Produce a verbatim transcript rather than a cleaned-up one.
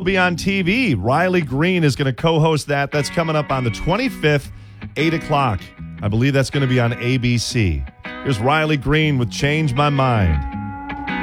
be on T V. Riley Green is going to co-host that. That's coming up on the twenty-fifth, eight o'clock. I believe that's going to be on A B C. Here's Riley Green with Change My Mind.